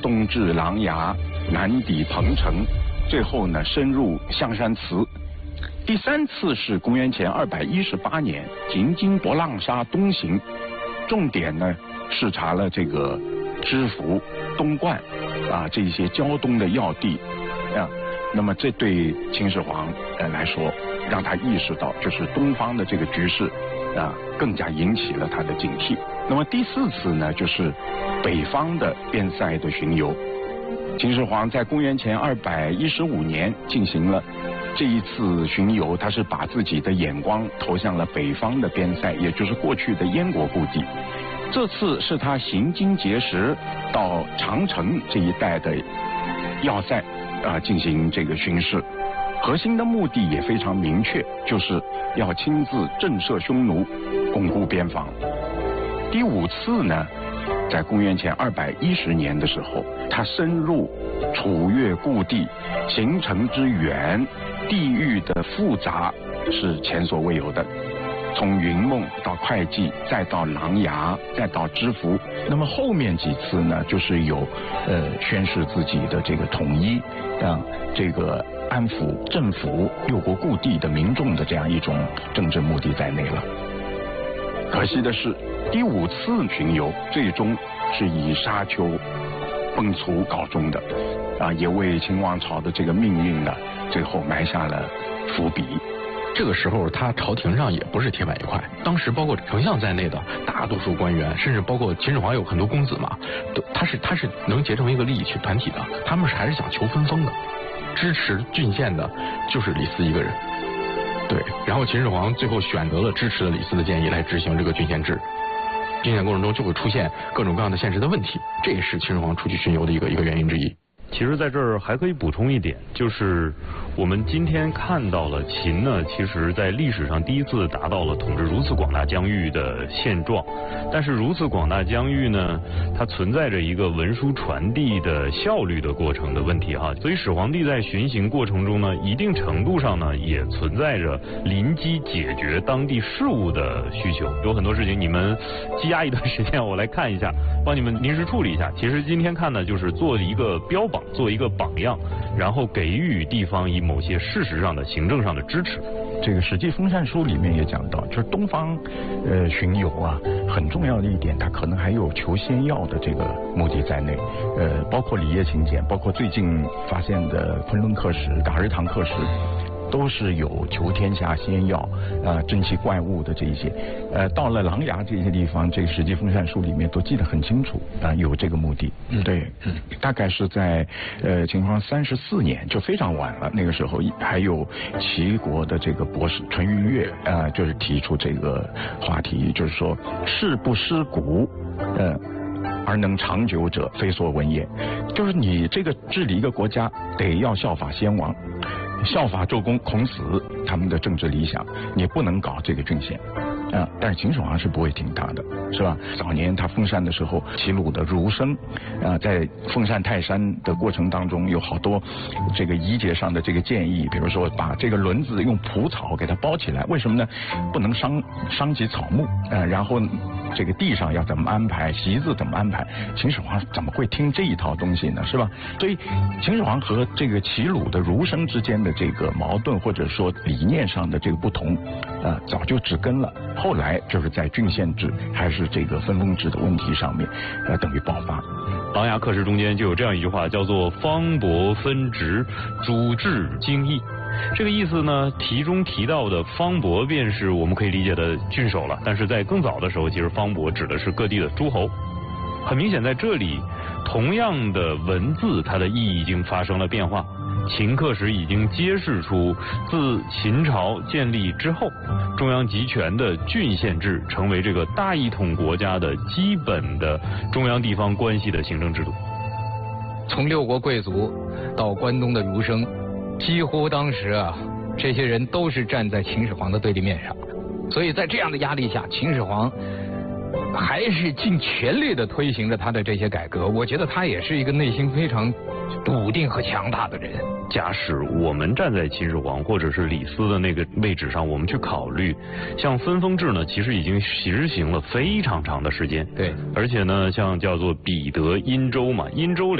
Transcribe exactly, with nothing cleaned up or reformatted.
东至琅琊，南抵彭城，最后呢深入象山祠。第三次是公元前二百一十八年，行经博浪沙东行，重点呢视察了这个知府、东莞啊这一些胶东的要地啊。那么这对秦始皇呃来说，让他意识到就是东方的这个局势啊，更加引起了他的警惕。那么第四次呢，就是北方的边塞的巡游。秦始皇在公元前二百一十五年进行了这一次巡游，他是把自己的眼光投向了北方的边塞，也就是过去的燕国故地。这次是他行经碣石到长城这一带的要塞啊进行这个巡视，核心的目的也非常明确，就是要亲自震慑匈奴，巩固边防。第五次呢，在公元前二百一十年的时候，他深入楚越故地，行程之远，地域的复杂是前所未有的。从云梦到会稽，再到琅琊，再到知府。那么后面几次呢，就是有呃宣示自己的这个统一啊，这个安抚政府六国故地的民众的这样一种政治目的在内了。可惜的是，第五次巡游最终是以沙丘崩殂告终的，啊，也为秦王朝的这个命运呢，最后埋下了伏笔。 这个时候，他朝廷上也不是铁板一块。当时包括丞相在内的大多数官员，甚至包括秦始皇有很多公子嘛，都他是他是能结成一个利益群团体的。他们还是想求分封的，支持郡县的就是李斯一个人。对，然后秦始皇最后选择了支持了李斯的建议来执行这个郡县制。郡县过程中就会出现各种各样的现实的问题，这也是秦始皇出去巡游的一个一个原因之一。 其实在这儿还可以补充一点，就是我们今天看到了秦呢，其实在历史上第一次达到了统治如此广大疆域的现状。但是如此广大疆域呢，它存在着一个文书传递的效率的过程的问题哈。所以始皇帝在巡行过程中呢，一定程度上呢，也存在着临机解决当地事务的需求。有很多事情你们积压一段时间，我来看一下，帮你们临时处理一下。其实今天看呢，就是做一个标榜。做一个榜样，然后给予地方以某些事实上的行政上的支持。 这个《史记·封禅书》里面也讲到，就是东方呃巡游啊，很重要的一点，它可能还有求仙药的这个目的在内。呃，包括里叶秦简，包括最近发现的昆仑刻石、噶日唐刻石。都是有求天下仙药啊、呃、珍奇怪物的这一些，呃，到了琅琊这些地方，这个《史记·封禅书》里面都记得很清楚啊、呃，有这个目的。嗯，对，嗯，大概是在呃秦始皇三十四年，就非常晚了。那个时候还有齐国的这个博士淳于越啊、呃，就是提出这个话题，就是说事不失古，呃。而能长久者，非所闻也。就是你这个治理一个国家，得要效法先王，效法周公、孔子他们的政治理想，你不能搞这个郡县。啊，但是秦始皇是不会听他的，是吧？早年他封禅的时候，齐鲁的儒生，啊，在封禅泰山的过程当中，有好多这个仪节上的这个建议，比如说把这个轮子用蒲草给它包起来，为什么呢？不能伤伤及草木，啊，然后这个地上要怎么安排，席子怎么安排？秦始皇怎么会听这一套东西呢？是吧？所以秦始皇和这个齐鲁的儒生之间的这个矛盾，或者说理念上的这个不同，啊，早就植根了。后来就是在郡县制还是这个分封制的问题上面，呃，等于爆发。 琅琊刻石中间就有这样一句话，叫做“方伯分职，主治经义”。这个意思呢，题中提到的方伯便是我们可以理解的郡守了。但是在更早的时候，其实方伯指的是各地的诸侯。很明显，在这里，同样的文字，它的意义已经发生了变化。秦刻石已经揭示出，自秦朝建立之后，中央集权的郡县制成为这个大一统国家的基本的中央地方关系的行政制度。 从六国贵族到关东的儒生，几乎当时啊，这些人都是站在秦始皇的对立面上。所以在这样的压力下，秦始皇还是尽全力的推行着他的这些改革。我觉得他也是一个内心非常笃定和强大的人。 假使我们站在秦始皇或者是李斯的那个位置上，我们去考虑，像分封制呢，其实已经实行了非常长的时间。 对， 而且呢，像叫做彼得殷周嘛，殷周